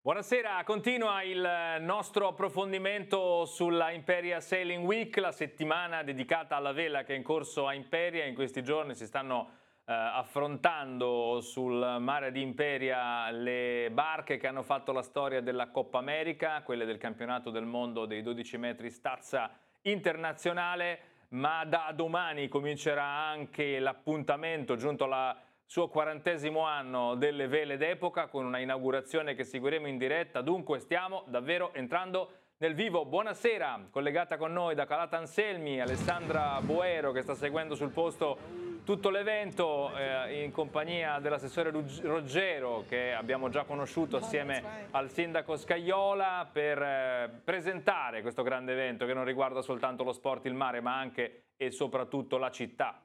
Buonasera, continua il nostro approfondimento sulla Imperia Sailing Week, la settimana dedicata alla vela che è in corso a Imperia. In questi giorni si stanno affrontando sul mare di Imperia le barche che hanno fatto la storia della Coppa America, quelle del campionato del mondo dei 12 metri stazza internazionale, ma da domani comincerà anche l'appuntamento giunto alla suo 40° anno delle vele d'epoca, con una inaugurazione che seguiremo in diretta. Dunque stiamo davvero entrando nel vivo. Buonasera, collegata con noi da Calatafimi Alessandra Boero, che sta seguendo sul posto tutto l'evento in compagnia dell'assessore Roggero, che abbiamo già conosciuto assieme al sindaco Scajola, per presentare questo grande evento che non riguarda soltanto lo sport, il mare, ma anche e soprattutto la città.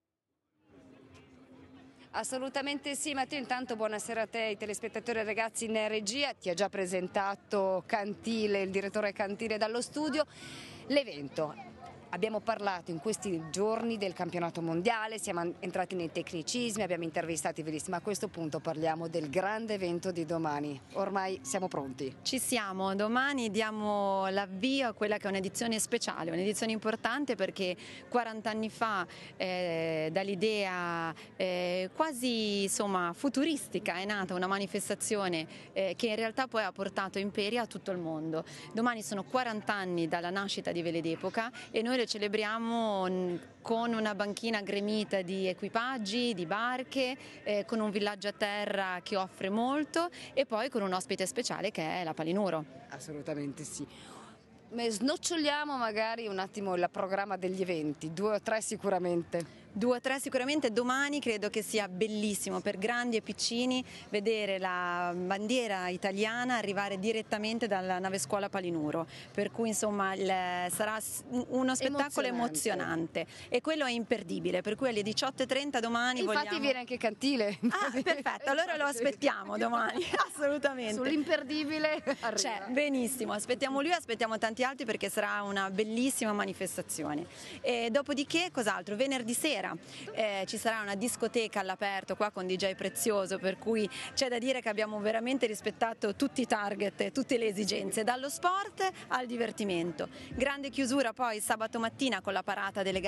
Assolutamente sì, Matteo. Intanto buonasera a te, ai telespettatori e ragazzi in regia. Ti ha già presentato Cantile, il direttore Cantile dallo studio. L'evento. Abbiamo parlato in questi giorni del campionato mondiale, siamo entrati nei tecnicismi, abbiamo intervistato i velisti, ma a questo punto parliamo del grande evento di domani. Ormai siamo pronti? Ci siamo, domani diamo l'avvio a quella che è un'edizione speciale, un'edizione importante perché 40 anni fa dall'idea quasi futuristica è nata una manifestazione che in realtà poi ha portato Imperia a tutto il mondo. Domani sono 40 anni dalla nascita di Vele d'Epoca e noi le celebriamo con una banchina gremita di equipaggi, di barche, con un villaggio a terra che offre molto e poi con un ospite speciale che è la Palinuro. Assolutamente sì. Snoccioliamo magari un attimo il programma degli eventi, 2 o 3 sicuramente. 2 o 3 sicuramente. Domani credo che sia bellissimo per grandi e piccini vedere la bandiera italiana arrivare direttamente dalla nave scuola Palinuro, per cui insomma sarà uno spettacolo emozionante e quello è imperdibile, per cui alle 18:30 domani infatti viene anche Cantile. Ah, perfetto, allora lo aspettiamo domani, assolutamente. Sull'imperdibile c'è, benissimo, aspettiamo lui, aspettiamo tanti altri perché sarà una bellissima manifestazione. E dopodiché cos'altro? Venerdì sera ci sarà una discoteca all'aperto qua con DJ Prezioso, per cui c'è da dire che abbiamo veramente rispettato tutti i target e tutte le esigenze, dallo sport al divertimento. Grande chiusura poi sabato mattina con la parata delle gare